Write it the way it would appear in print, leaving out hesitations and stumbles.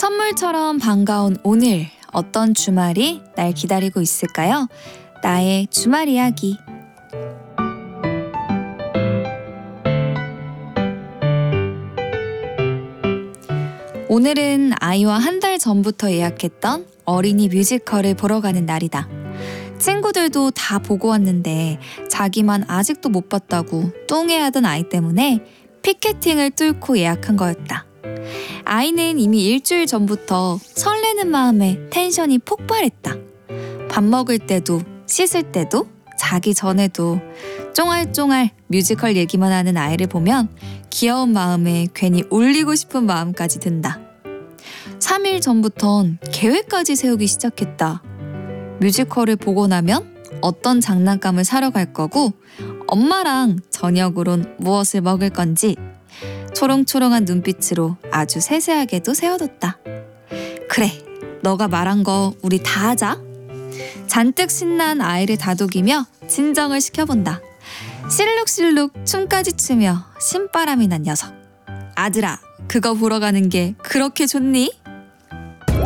선물처럼 반가운 오늘, 어떤 주말이 날 기다리고 있을까요? 나의 주말 이야기. 오늘은 아이와 한 달 전부터 예약했던 어린이 뮤지컬을 보러 가는 날이다. 친구들도 다 보고 왔는데 자기만 아직도 못 봤다고 뚱해하던 아이 때문에 피켓팅을 뚫고 예약한 거였다. 아이는 이미 일주일 전부터 설레는 마음에 텐션이 폭발했다. 밥 먹을 때도 씻을 때도 자기 전에도 쫑알쫑알 뮤지컬 얘기만 하는 아이를 보면 귀여운 마음에 괜히 울리고 싶은 마음까지 든다. 3일 전부턴 계획까지 세우기 시작했다. 뮤지컬을 보고 나면 어떤 장난감을 사러 갈 거고 엄마랑 저녁으론 무엇을 먹을 건지 초롱초롱한 눈빛으로 아주 세세하게도 세워뒀다. 그래, 너가 말한 거 우리 다 하자. 잔뜩 신난 아이를 다독이며 진정을 시켜본다. 실룩실룩 춤까지 추며 신바람이 난 녀석. 아들아, 그거 보러 가는 게 그렇게 좋니?